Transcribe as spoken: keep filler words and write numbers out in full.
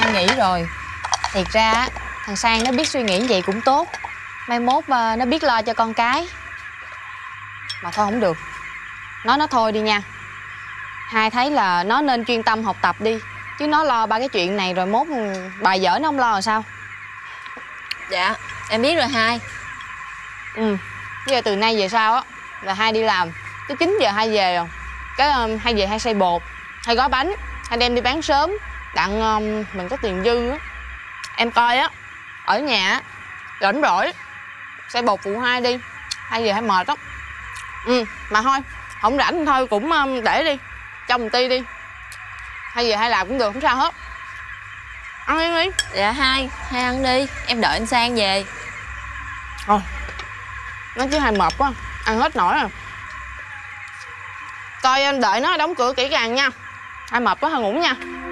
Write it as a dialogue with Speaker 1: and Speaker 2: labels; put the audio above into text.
Speaker 1: Sang nghĩ rồi. Thiệt ra á, thằng Sang nó biết suy nghĩ như vậy cũng tốt. Mai mốt uh, nó biết lo cho con cái. Mà thôi không được. Nói nó thôi đi nha. Hai thấy là nó nên chuyên tâm học tập đi. Chứ nó lo ba cái chuyện này rồi mốt bài vở nó không lo là sao?
Speaker 2: Dạ em biết rồi hai.
Speaker 1: Ừ. Bây giờ từ nay về sau á là hai đi làm. Tới chín giờ hai về rồi. Cái um, hai về hai xay bột, hai gói bánh, hai đem đi bán sớm. Đặng um, mình có tiền dư á. Em coi á, ở nhà á rảnh rỗi xay bột phụ hai đi. Hai về hai mệt lắm. Ừ, mà thôi, không rảnh thôi cũng um, để đi. Cho một ti đi. Hai về hai làm cũng được, không sao hết. Ăn đi đi.
Speaker 2: Dạ hai, hai ăn đi. Em đợi anh Sang về.
Speaker 1: Thôi, nó chứ hai mệt quá. Ăn hết nổi rồi. Coi em đợi nó đóng cửa kỹ càng nha. Hai mệt quá, thôi ngủ nha.